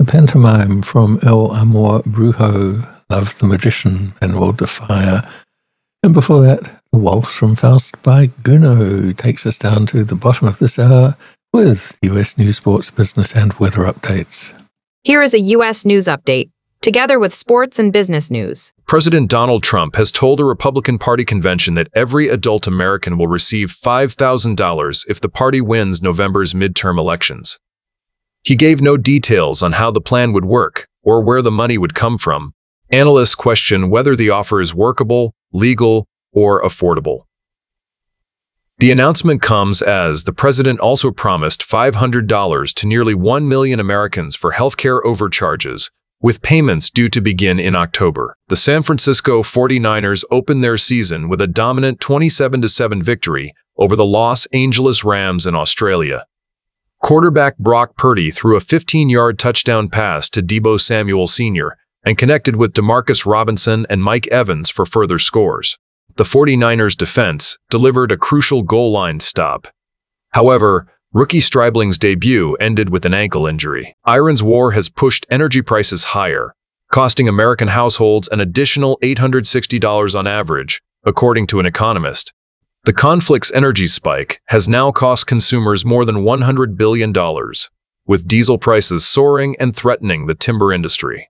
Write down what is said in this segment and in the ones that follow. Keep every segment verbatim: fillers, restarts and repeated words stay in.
The pantomime from El Amor Brujo, Love the Magician, and World of Fire. And before that, the waltz from Faust by Gounod takes us down to the bottom of this hour with U S news, sports, business, and weather updates. Here is a U S news update, together with sports and business news. President Donald Trump has told a Republican Party convention that every adult American will receive five thousand dollars if the party wins November's midterm elections. He gave no details on how the plan would work or where the money would come from. Analysts question whether the offer is workable, legal, or affordable. The announcement comes as the president also promised five hundred dollars to nearly one million Americans for healthcare overcharges, with payments due to begin in October. The San Francisco forty-niners opened their season with a dominant twenty-seven to seven victory over the Los Angeles Rams in Australia. Quarterback Brock Purdy threw a fifteen-yard touchdown pass to Deebo Samuel Senior and connected with Demarcus Robinson and Mike Evans for further scores. The forty-niners defense delivered a crucial goal line stop. However, rookie Stribling's debut ended with an ankle injury. Iran's war has pushed energy prices higher, costing American households an additional eight hundred sixty dollars on average, according to an economist. The conflict's energy spike has now cost consumers more than one hundred billion dollars, with diesel prices soaring and threatening the timber industry.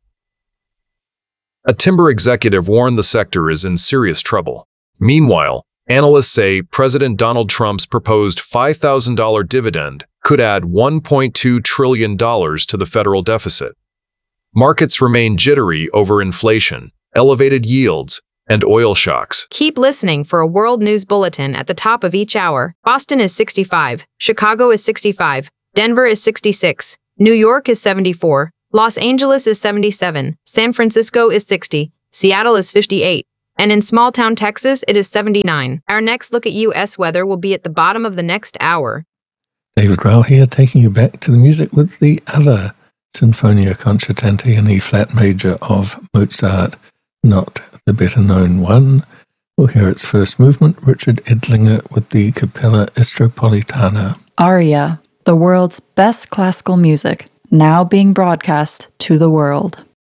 A timber executive warned the sector is in serious trouble. Meanwhile, analysts say President Donald Trump's proposed five thousand dollars dividend could add one point two trillion dollars to the federal deficit. Markets remain jittery over inflation, elevated yields, and oil shocks. Keep listening for a world news bulletin at the top of each hour. Boston is sixty-five, Chicago is sixty-five, Denver is sixty-six, New York is seventy-four, Los Angeles is seventy-seven, San Francisco is sixty, Seattle is fifty-eight, and in small-town Texas it is seventy-nine. Our next look at U S weather will be at the bottom of the next hour. David Rowell here, taking you back to the music with the other Sinfonia Concertante in E-flat major of Mozart, not the better-known one. We'll hear its first movement, Richard Edlinger with the Capella Estropolitana. Aria, the world's best classical music, now being broadcast to the world.